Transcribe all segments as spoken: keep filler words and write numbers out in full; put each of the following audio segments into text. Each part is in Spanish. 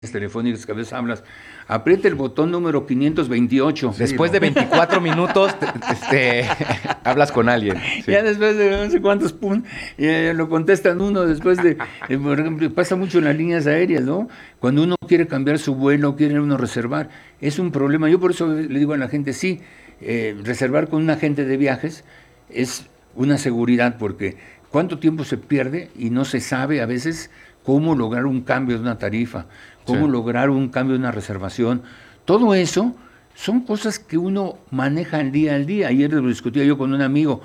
telefónicas que a veces hablas, aprieta el botón número quinientos veintiocho. Sí, después ¿no? de veinticuatro minutos te, este, hablas con alguien. Sí. Ya después de no sé cuántos pum, eh, lo contestan uno después de, eh, por ejemplo, pasa mucho en las líneas aéreas, ¿no? Cuando uno quiere cambiar su vuelo, quiere uno reservar, es un problema. Yo por eso le digo a la gente, sí, eh, reservar con un agente de viajes es una seguridad, porque cuánto tiempo se pierde y no se sabe a veces cómo lograr un cambio de una tarifa, cómo sí. lograr un cambio de una reservación. Todo eso son cosas que uno maneja al día al día. Ayer lo discutía yo con un amigo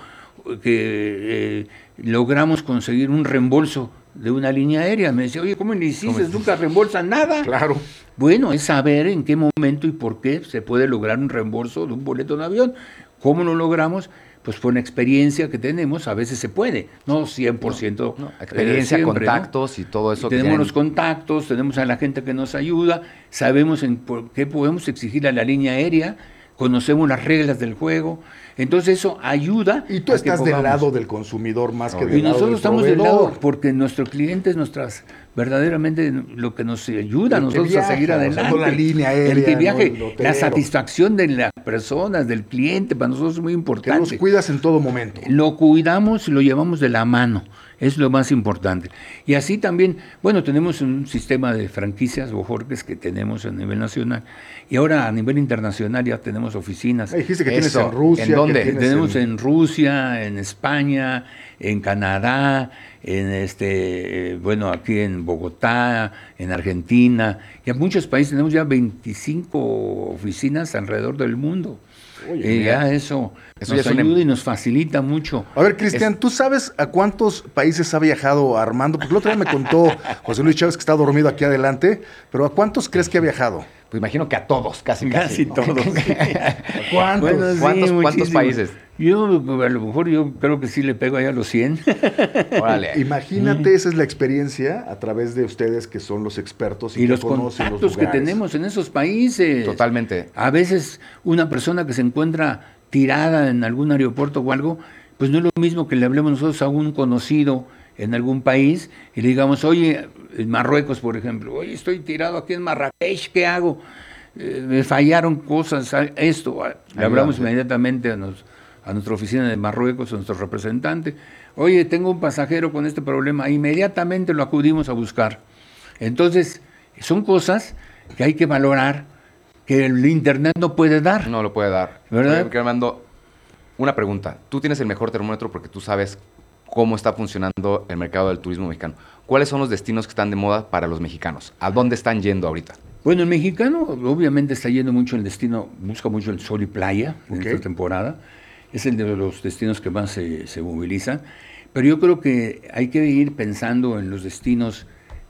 que eh, logramos conseguir un reembolso de una línea aérea. Me decía, oye, ¿cómo le hiciste? Nunca reembolsan nada. Claro. Bueno, es saber en qué momento y por qué se puede lograr un reembolso de un boleto de avión. ¿Cómo lo logramos? Pues por una experiencia que tenemos, a veces se puede, no cien por ciento. No, no, experiencia, siempre, contactos, ¿no? Y todo eso. Y tenemos los contactos, tenemos a la gente que nos ayuda, sabemos en por qué podemos exigir a la línea aérea, conocemos las reglas del juego, entonces eso ayuda. Y tú estás del lado del consumidor más no, que del y lado nosotros del estamos proveedor. del lado, porque nuestro cliente es nuestras, verdaderamente lo que nos ayuda a nosotros viaja, a seguir adelante. O sea, la línea aérea, el que viaje, no, el la satisfacción de las personas, del cliente, para nosotros es muy importante. Que los cuidas en todo momento. Lo cuidamos y lo llevamos de la mano. Es lo más importante. Y así también, bueno, tenemos un sistema de franquicias o jorques que tenemos a nivel nacional. Y ahora a nivel internacional ya tenemos oficinas. Ah, dijiste que Eso. tienes en Rusia. ¿En dónde? Que tenemos en... en Rusia, en España, en Canadá, en este, eh, bueno, aquí en Bogotá, en Argentina. Y en muchos países tenemos ya veinticinco oficinas alrededor del mundo. Oye, eh, ya eso, eso nos ya ayuda una... y nos facilita mucho. A ver, Cristian, es... ¿tú sabes a cuántos países ha viajado Armando? Porque el otro día me contó José Luis Chávez que está dormido aquí adelante, pero ¿a cuántos crees que ha viajado? Pues imagino que a todos, casi casi. Casi ¿no? todos. ¿Cuántos? Bueno, sí, ¿Cuántos, ¿Cuántos países? Yo, a lo mejor, yo creo que sí le pego allá a los cien. Órale. Imagínate, esa es la experiencia a través de ustedes que son los expertos y, y que los conocen contactos los que tenemos en esos países. Totalmente. A veces una persona que se encuentra tirada en algún aeropuerto o algo, pues no es lo mismo que le hablemos nosotros a un conocido en algún país y le digamos, oye, en Marruecos, por ejemplo, oye, estoy tirado aquí en Marrakech, ¿qué hago? Eh, me fallaron cosas, esto. Le hablamos inmediatamente a, nos, a nuestra oficina de Marruecos, a nuestro representante. Oye, tengo un pasajero con este problema. Inmediatamente lo acudimos a buscar. Entonces, son cosas que hay que valorar, que el Internet no puede dar. No lo puede dar. ¿Verdad? Porque, Armando, una pregunta. Tú tienes el mejor termómetro porque tú sabes cómo está funcionando el mercado del turismo mexicano. ¿Cuáles son los destinos que están de moda para los mexicanos? ¿A dónde están yendo ahorita? Bueno, el mexicano obviamente está yendo mucho el destino, busca mucho el sol y playa en okay. esta temporada. Es el de los destinos que más se, se movilizan. Pero yo creo que hay que ir pensando en los destinos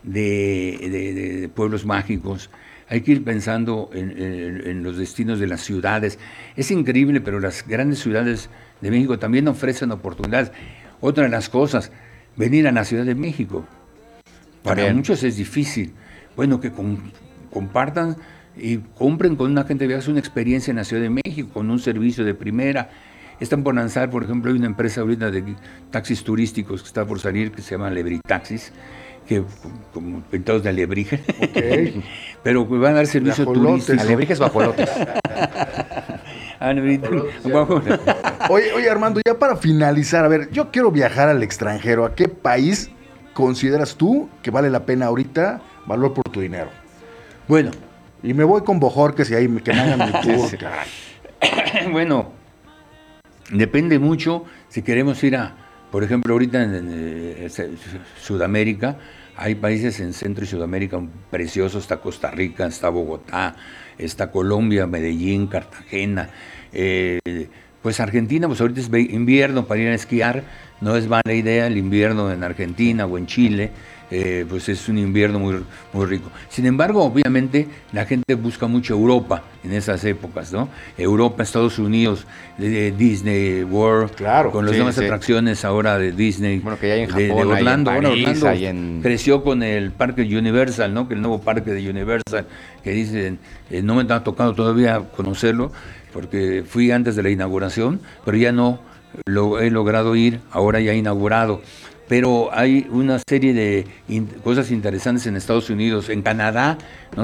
de, de, de, de pueblos mágicos. Hay que ir pensando en, en, en los destinos de las ciudades. Es increíble, pero las grandes ciudades de México también ofrecen oportunidades. Otra de las cosas, venir a la Ciudad de México. Para Bien. muchos es difícil. Bueno, que con, compartan y compren con un agente de viajes una experiencia en la Ciudad de México, con un servicio de primera. Están por lanzar, por ejemplo, hay una empresa ahorita de taxis turísticos que está por salir, que se llama Lebritaxis, que como pintados de alebrije, okay. pero van a dar servicio turístico. Alebrijes guajolotes. Oye, oye, Armando, ya para finalizar, a ver, yo quiero viajar al extranjero. ¿A qué país consideras tú que vale la pena ahorita valor por tu dinero? Bueno. Y me voy con Bojorques y ahí que me hagan mi tour. Bueno, depende mucho si queremos ir a, por ejemplo, ahorita en, en, en, en Sudamérica, hay países en Centro y Sudamérica preciosos, está Costa Rica, está Bogotá, está Colombia, Medellín, Cartagena, eh, pues Argentina, pues ahorita es invierno para ir a esquiar, no es mala idea el invierno en Argentina o en Chile, eh, pues es un invierno muy, muy rico. Sin embargo, obviamente, la gente busca mucho Europa en esas épocas, ¿no? Europa, Estados Unidos, de Disney World, claro, con las sí, nuevas sí. atracciones ahora de Disney. Bueno, que ya hay en Japón, de, de Orlando. hay en París, bueno, Orlando hay en... creció con el parque Universal, ¿no? Que el nuevo parque de Universal, que dicen, eh, no me ha tocado todavía conocerlo, porque fui antes de la inauguración, pero ya no lo he logrado ir, ahora ya inaugurado. pero hay una serie de in- cosas interesantes en Estados Unidos, en Canadá, ¿no?